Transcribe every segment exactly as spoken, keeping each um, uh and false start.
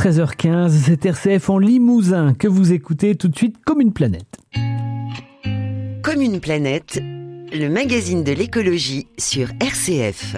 treize heures quinze, c'est R C F en Limousin que vous écoutez tout de suite Comme une planète. Comme une planète, le magazine de l'écologie sur R C F.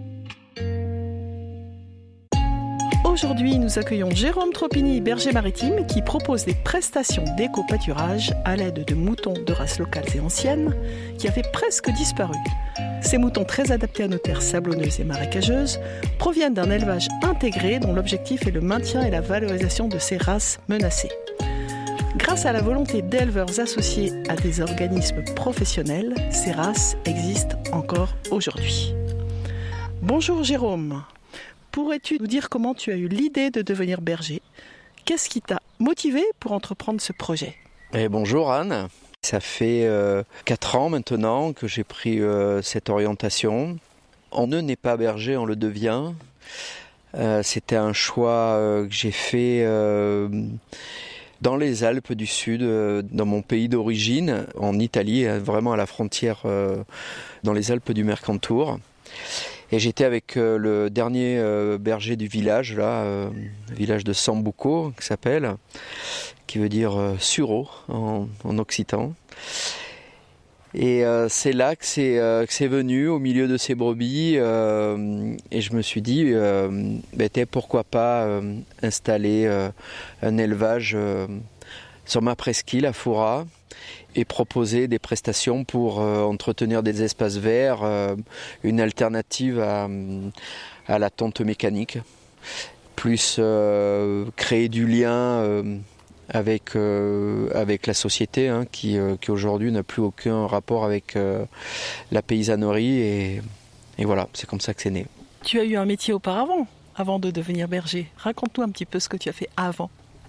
Aujourd'hui, nous accueillons Jérôme Tropini, berger maritime, qui propose des prestations d'éco-pâturage à l'aide de moutons de races locales et anciennes qui avaient presque disparu. Ces moutons très adaptés à nos terres sablonneuses et marécageuses proviennent d'un élevage intégré dont l'objectif est le maintien et la valorisation de ces races menacées. Grâce à la volonté d'éleveurs associés à des organismes professionnels, ces races existent encore aujourd'hui. Bonjour Jérôme. Pourrais-tu nous dire comment tu as eu l'idée de devenir berger ? Qu'est-ce qui t'a motivé pour entreprendre ce projet ? Et bonjour Anne, ça fait euh, quatre ans maintenant que j'ai pris euh, cette orientation. On ne naît pas berger, on le devient. Euh, c'était un choix euh, que j'ai fait euh, dans les Alpes du Sud, euh, dans mon pays d'origine, en Italie, vraiment à la frontière, euh, dans les Alpes du Mercantour. Et j'étais avec euh, le dernier euh, berger du village, là, euh, le village de Sambuco, qui s'appelle, qui veut dire euh, sureau en, en occitan. Et euh, c'est là que c'est, euh, que c'est venu, au milieu de ces brebis, euh, et je me suis dit, euh, ben, pourquoi pas euh, installer euh, un élevage euh, sur ma presqu'île à Foura, et proposer des prestations pour euh, entretenir des espaces verts, euh, une alternative à, à la tonte mécanique, plus euh, créer du lien euh, avec, euh, avec la société hein, qui, euh, qui aujourd'hui n'a plus aucun rapport avec euh, la paysannerie et, et voilà, c'est comme ça que c'est né. Tu as eu un métier auparavant, avant de devenir berger. Raconte-nous un petit peu ce que tu as fait avant.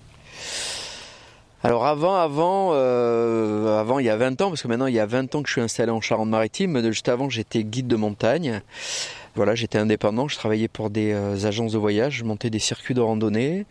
Alors avant, avant, euh, avant il y a vingt ans, parce que maintenant il y a vingt ans que je suis installé en Charente-Maritime, juste avant j'étais guide de montagne. Voilà, j'étais indépendant, je travaillais pour des euh, agences de voyage, je montais des circuits de randonnée.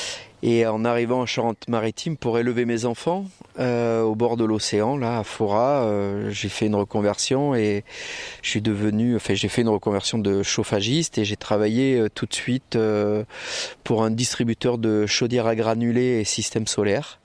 Et en arrivant en Charente-Maritime pour élever mes enfants euh, au bord de l'océan, là à Foura, euh, j'ai fait une reconversion et je suis devenu, enfin j'ai fait une reconversion de chauffagiste et j'ai travaillé euh, tout de suite euh, pour un distributeur de chaudières à granulés et systèmes solaires.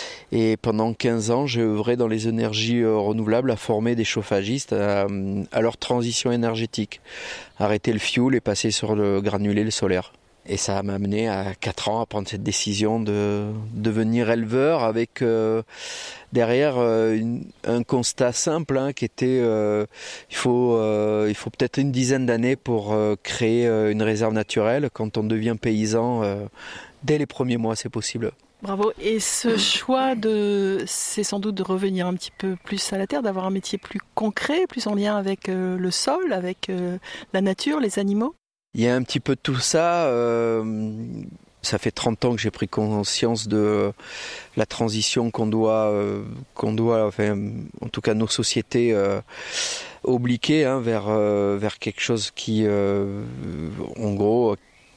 Et pendant quinze ans, j'ai œuvré dans les énergies euh, renouvelables à former des chauffagistes à, à leur transition énergétique, arrêter le fioul et passer sur le granulé, le solaire. Et ça m'a amené à quatre ans à prendre cette décision de devenir éleveur avec euh, derrière euh, une, un constat simple hein, qui était euh, il faut, euh, il faut peut-être une dizaine d'années pour euh, créer euh, une réserve naturelle. Quand on devient paysan, euh, dès les premiers mois, c'est possible. Bravo. Et ce choix, de, c'est sans doute de revenir un petit peu plus à la terre, d'avoir un métier plus concret, plus en lien avec euh, le sol, avec euh, la nature, les animaux ? Il y a un petit peu de tout ça. Euh, ça fait trente ans que j'ai pris conscience de la transition qu'on doit, euh, qu'on doit enfin, en tout cas nos sociétés, euh, obliquer hein, vers, euh, vers quelque chose qui, euh, en gros,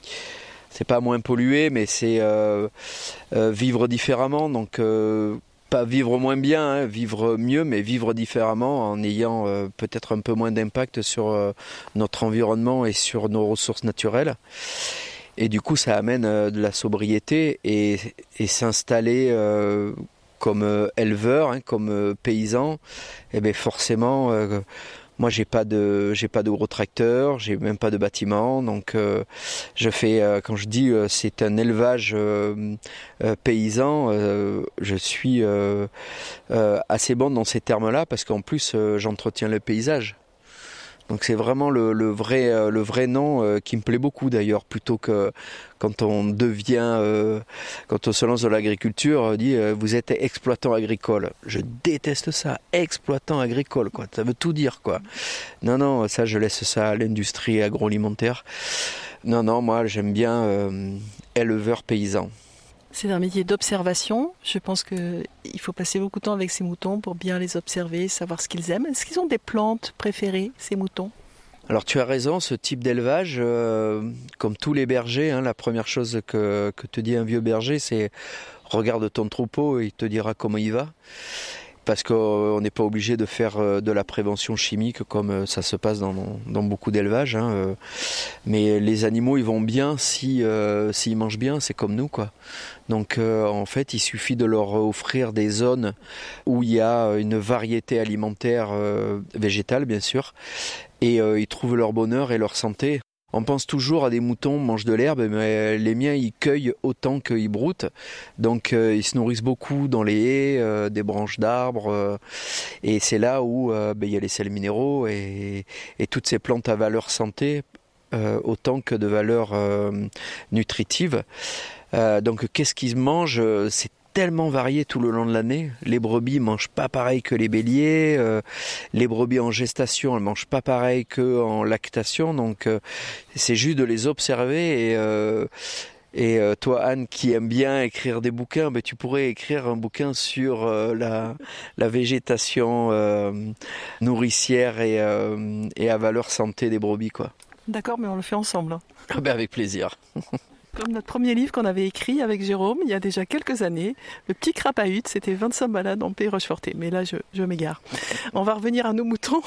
c'est pas moins pollué, mais c'est euh, euh, vivre différemment. Donc, euh, pas vivre moins bien, hein, vivre mieux, mais vivre différemment en ayant euh, peut-être un peu moins d'impact sur euh, notre environnement et sur nos ressources naturelles. Et du coup, ça amène euh, de la sobriété et, et s'installer euh, comme euh, éleveur, hein, comme euh, paysan, et bien forcément... Euh, Moi, j'ai pas de, j'ai pas de gros tracteur, j'ai même pas de bâtiment, donc euh, je fais, euh, quand je dis euh, c'est un élevage euh, euh, paysan, euh, je suis euh, euh, assez bon dans ces termes-là parce qu'en plus euh, j'entretiens le paysage. Donc c'est vraiment le, le vrai, euh, le vrai nom euh, qui me plaît beaucoup d'ailleurs, plutôt que quand on devient, euh, quand on se lance dans l'agriculture, on dit euh, vous êtes exploitant agricole. Je déteste ça, exploitant agricole, quoi. Ça veut tout dire, quoi. Non, non, ça je laisse ça à l'industrie agroalimentaire. Non, non, moi j'aime bien euh, éleveur paysan. C'est un métier d'observation. Je pense qu'il faut passer beaucoup de temps avec ces moutons pour bien les observer, savoir ce qu'ils aiment. Est-ce qu'ils ont des plantes préférées, ces moutons ? Alors tu as raison, ce type d'élevage, euh, comme tous les bergers, hein, la première chose que, que te dit un vieux berger, c'est regarde ton troupeau et il te dira comment il va. parce qu'on n'est pas obligé de faire de la prévention chimique comme ça se passe dans, dans beaucoup d'élevages. Hein. Mais les animaux, ils vont bien si, euh, s'ils mangent bien, c'est comme nous, quoi. Donc euh, en fait, il suffit de leur offrir des zones où il y a une variété alimentaire euh, végétale, bien sûr, et euh, ils trouvent leur bonheur et leur santé. On pense toujours à des moutons mangent de l'herbe, mais les miens, ils cueillent autant qu'ils broutent. Donc euh, ils se nourrissent beaucoup dans les haies, euh, des branches d'arbres. Euh, et c'est là où euh, ben, il y a les sels minéraux et, et toutes ces plantes à valeur santé, euh, autant que de valeur euh, nutritive. Euh, donc qu'est-ce qu'ils mangent ? C'est tellement varié tout le long de l'année. Les brebis mangent pas pareil que les béliers. Euh, les brebis en gestation, elles mangent pas pareil qu'en lactation. Donc euh, c'est juste de les observer. Et, euh, et euh, toi, Anne, qui aime bien écrire des bouquins, ben, tu pourrais écrire un bouquin sur euh, la, la végétation euh, nourricière et, euh, et à valeur santé des brebis, quoi. D'accord, mais on le fait ensemble. Hein. Ah ben avec plaisir. Comme notre premier livre qu'on avait écrit avec Jérôme il y a déjà quelques années, Le Petit Crapahut, c'était vingt-cinq balades en Pays Rocheforté. Mais là, je, je m'égare. On va revenir à nos moutons.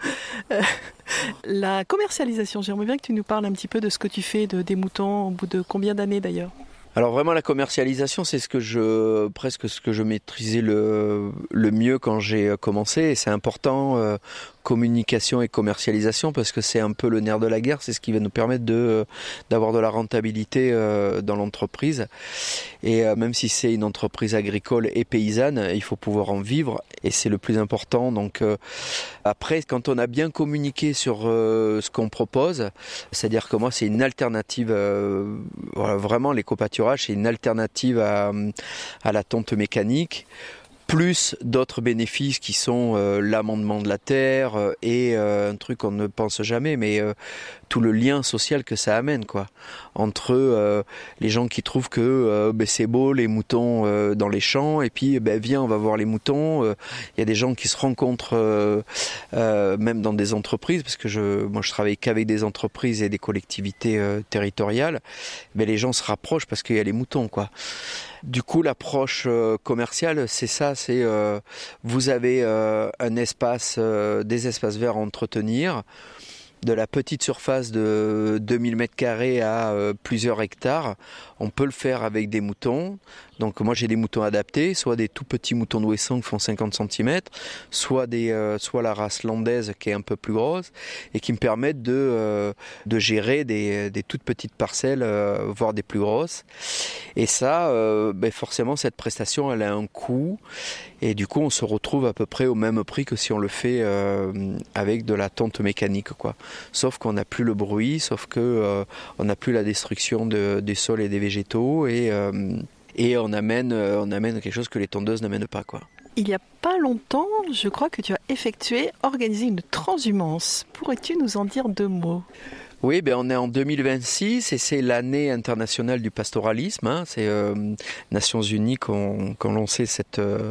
La commercialisation, j'aimerais bien que tu nous parles un petit peu de ce que tu fais de, des moutons, au bout de combien d'années d'ailleurs ? Alors vraiment la commercialisation, c'est ce que je presque ce que je maîtrisais le, le mieux quand j'ai commencé, et c'est important, euh, communication et commercialisation, parce que c'est un peu le nerf de la guerre, c'est ce qui va nous permettre de d'avoir de la rentabilité euh, dans l'entreprise. Et euh, même si c'est une entreprise agricole et paysanne, il faut pouvoir en vivre, et c'est le plus important. Donc euh, après, quand on a bien communiqué sur euh, ce qu'on propose, c'est-à-dire que moi c'est une alternative, euh, voilà, vraiment l'éco-pâturage, c'est une alternative à, à la tonte mécanique, plus d'autres bénéfices qui sont euh, l'amendement de la terre euh, et euh, un truc qu'on ne pense jamais, mais euh, tout le lien social que ça amène, quoi, entre euh, les gens qui trouvent que euh, ben, c'est beau les moutons euh, dans les champs, et puis ben, viens on va voir les moutons. Il euh, y a des gens qui se rencontrent euh, euh, même dans des entreprises, parce que je, moi je travaille qu'avec des entreprises et des collectivités euh, territoriales. Ben, les gens se rapprochent parce qu'il y a les moutons, quoi. Du coup, l'approche euh, commerciale, c'est ça, c'est euh, vous avez euh, un espace, euh, des espaces verts à entretenir, de la petite surface de deux mille mètres carrés à euh, plusieurs hectares. On peut le faire avec des moutons. Donc moi j'ai des moutons adaptés, soit des tout petits moutons d'Ouessant qui font cinquante centimètres, soit, des, euh, soit la race landaise qui est un peu plus grosse et qui me permettent de, euh, de gérer des, des toutes petites parcelles, euh, voire des plus grosses. Et ça, euh, ben forcément cette prestation elle a un coût, et du coup on se retrouve à peu près au même prix que si on le fait euh, avec de la tonte mécanique, quoi. Sauf qu'on n'a plus le bruit, sauf qu'on euh, n'a plus la destruction de, des sols et des végétaux, et... Euh, Et on amène, on amène quelque chose que les tondeuses n'amènent pas, quoi. Il n'y a pas longtemps, je crois que tu as effectué, organisé une transhumance. Pourrais-tu nous en dire deux mots ? Oui, ben on est en deux mille vingt-six et c'est l'année internationale du pastoralisme. Hein. C'est euh, Nations Unies qui ont, qui ont lancé cette... Euh,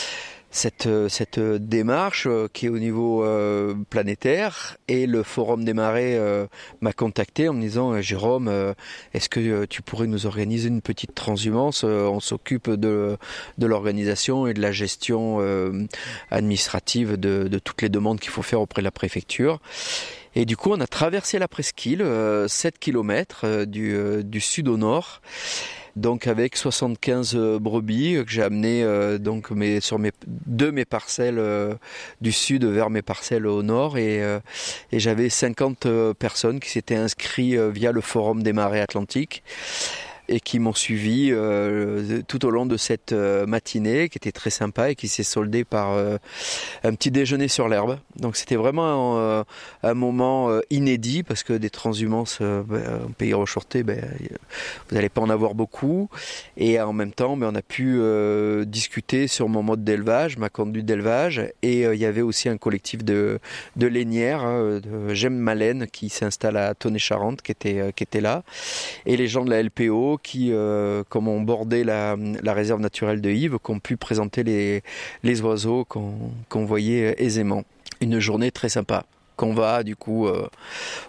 Cette, cette démarche euh, qui est au niveau euh, planétaire, et le Forum des Marais euh, m'a contacté en me disant euh, Jérôme, euh, est-ce que euh, tu pourrais nous organiser une petite transhumance ? euh, On s'occupe de, de l'organisation et de la gestion euh, administrative de, de toutes les demandes qu'il faut faire auprès de la préfecture. Et du coup, on a traversé la presqu'île, euh, sept kilomètres euh, du, euh, du sud au nord. Donc avec soixante-quinze brebis que j'ai amenées euh, donc mes, sur mes, de mes parcelles euh, du sud vers mes parcelles au nord, et, euh, et j'avais cinquante personnes qui s'étaient inscrites euh, via le Forum des Marais Atlantiques et qui m'ont suivi euh, tout au long de cette euh, matinée qui était très sympa et qui s'est soldée par euh, un petit déjeuner sur l'herbe. Donc c'était vraiment euh, un moment euh, inédit, parce que des transhumances euh, ben, en Pays Rocheforté, ben, vous n'allez pas en avoir beaucoup, et en même temps ben, on a pu euh, discuter sur mon mode d'élevage, ma conduite d'élevage, et euh, il y avait aussi un collectif de, de lainières, hein, de J'aime ma laine, qui s'installe à Tonnet-Charente, qui était, euh, qui était là, et les gens de la L P O qui, euh, comme ont bordé la, la réserve naturelle de Yves, qui ont pu présenter les, les oiseaux qu'on, qu'on voyait aisément. Une journée très sympa qu'on va du coup euh,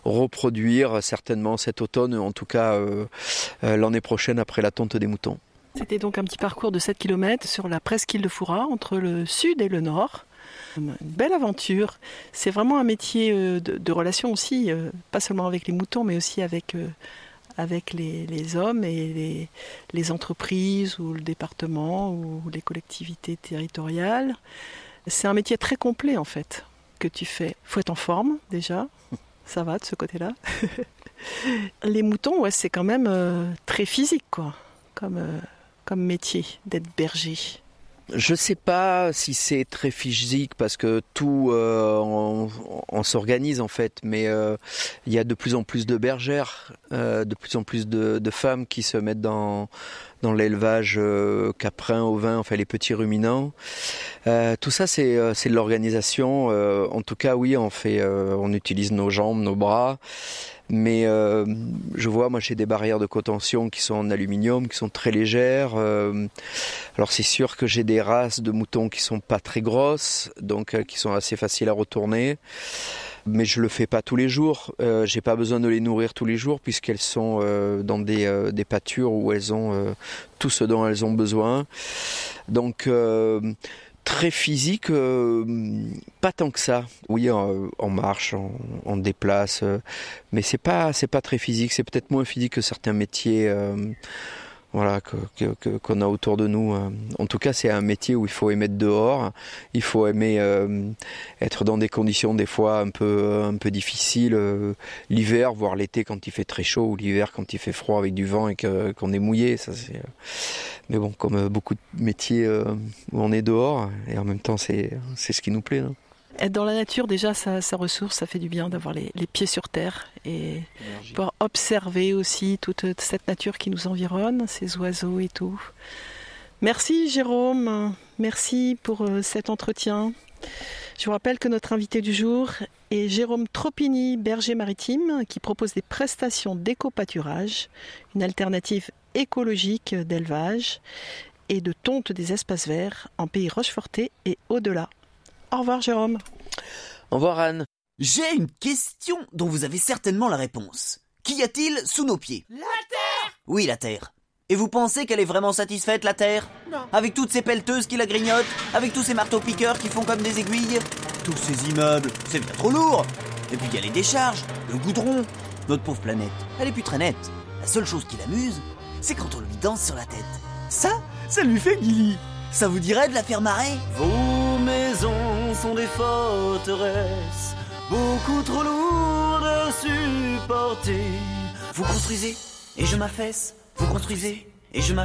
reproduire certainement cet automne, en tout cas euh, euh, l'année prochaine après la tonte des moutons. C'était donc un petit parcours de sept kilomètres sur la presqu'île de Fouras, entre le sud et le nord. Une belle aventure. C'est vraiment un métier de, de relation aussi, pas seulement avec les moutons, mais aussi avec, avec les, les hommes et les, les entreprises ou le département ou les collectivités territoriales. C'est un métier très complet en fait que tu fais. Il faut être en forme déjà, ça va de ce côté-là. Les moutons, ouais, c'est quand même euh, très physique quoi, comme, euh, comme métier d'être berger. Je sais pas si c'est très physique parce que tout euh, on, on s'organise en fait, mais euh, il y a de plus en plus de bergères, euh, de plus en plus de, de femmes qui se mettent dans dans l'élevage euh, caprin, ovin, enfin les petits ruminants. Euh, tout ça c'est c'est de l'organisation. Euh, en tout cas oui, on fait, euh, on utilise nos jambes, nos bras. Mais euh, je vois, moi j'ai des barrières de contention qui sont en aluminium, qui sont très légères. Euh, alors c'est sûr que j'ai des races de moutons qui sont pas très grosses, donc euh, qui sont assez faciles à retourner. Mais je le fais pas tous les jours. Euh, j'ai pas besoin de les nourrir tous les jours puisqu'elles sont euh, dans des, euh, des pâtures où elles ont euh, tout ce dont elles ont besoin. Donc euh, très physique, euh, pas tant que ça. Oui, on, on marche, on, on déplace, euh, mais c'est pas c'est pas très physique. C'est peut-être moins physique que certains métiers, euh, voilà, que, que, que, qu'on a autour de nous. En tout cas, c'est un métier où il faut aimer être dehors, il faut aimer euh, être dans des conditions des fois un peu un peu difficiles, euh, l'hiver, voire l'été quand il fait très chaud, ou l'hiver quand il fait froid avec du vent et que, qu'on est mouillé. Ça c'est. Mais bon, comme beaucoup de métiers euh, où on est dehors, et en même temps, c'est, c'est ce qui nous plaît. Hein. Être dans la nature, déjà, ça, ça ressource, ça fait du bien d'avoir les, les pieds sur terre et Énergie. Pouvoir observer aussi toute cette nature qui nous environne, ces oiseaux et tout. Merci Jérôme, merci pour cet entretien. Je vous rappelle que notre invité du jour est Jérôme Tropini, berger maritime, qui propose des prestations d'éco-pâturage, une alternative écologique d'élevage et de tonte des espaces verts en pays rochefortais et au-delà. Au revoir Jérôme. Au revoir Anne. J'ai une question dont vous avez certainement la réponse. Qu'y a-t-il sous nos pieds ? La Terre ! Oui, la Terre. Et vous pensez qu'elle est vraiment satisfaite, la Terre ? Non. Avec toutes ces pelleteuses qui la grignotent, avec tous ces marteaux-piqueurs qui font comme des aiguilles, tous ces immeubles, c'est bien trop lourd. Et puis il y a les décharges, le goudron. Notre pauvre planète, elle est plus très nette. La seule chose qui l'amuse, c'est quand on lui danse sur la tête. Ça, ça lui fait Billy. Ça vous dirait de la faire marrer ? Vos maisons sont des forteresses, beaucoup trop lourdes à supporter. Vous construisez, et je m'affaisse. Vous construisez, et je m'affaisse.